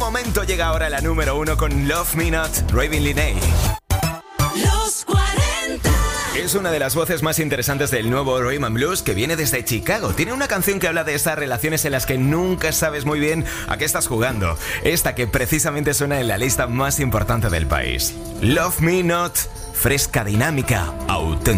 momento llega ahora la número 1 con Love Me Not, Raven Linney. Los 40. Es una de las voces más interesantes del nuevo Rhythm and Blues, que viene desde Chicago. Tiene una canción que habla de esas relaciones en las que nunca sabes muy bien a qué estás jugando. Esta que precisamente suena en la lista más importante del país. Love Me Not, fresca, dinámica, auténtica.